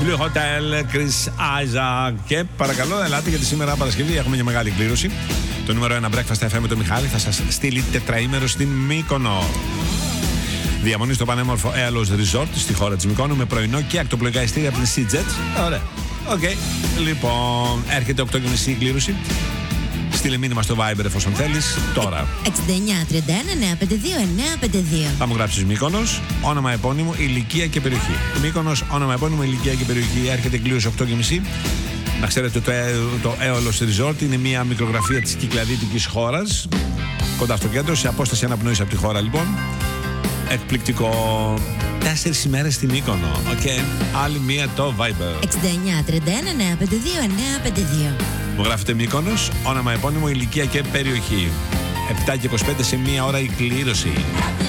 Blue Hotel, Chris Isaac. Και παρακαλώ, ελάτε γιατί σήμερα Παρασκευή έχουμε μια μεγάλη κλήρωση. Το νούμερο 1 Breakfast FM με τον Μιχάλη θα σας στείλει τετραήμερο στην Μύκονο. Διαμονή στο πανέμορφο Aelos Resort στη χώρα της Μυκόνου με πρωινό και ακτοπλοϊκά ειστήρια από την SeaJet. Ωραία. Οκ. Λοιπόν, έρχεται 8.30 η κλήρωση. Στείλε μήνυμα στο Viber εφόσον θέλεις τώρα. 69 31 952 952. Θα μου γράψεις Μύκονος, όνομα επώνυμο, ηλικία και περιοχή. Μύκονος, όνομα επώνυμο, ηλικία και περιοχή. Έρχεται η κλήρωση 8.30. Να ξέρετε το Aelos Resort είναι μια μικρογραφία της κυκλαδίτικης χώρας, κοντά στο κέντρο, σε απόσταση αναπνοής από τη χώρα λοιπόν. Εκπληκτικό. 4 ημέρες στην Μύκονο. Οκ. Άλλη μία το Viber. 69 31 952 952. Μου γράφετε Μύκονος, όνομα επώνυμο, ηλικία και περιοχή. 7 και 25 σε μία ώρα η κλήρωση.